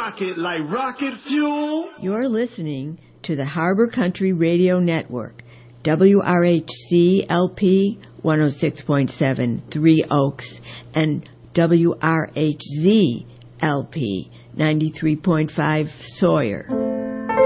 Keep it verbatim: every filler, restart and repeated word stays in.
rocket like rocket fuel. You're listening to the Harbor Country Radio Network, W R H C L P one oh six point seven, Three Oaks, and W R H Z L P ninety-three point five, Sawyer.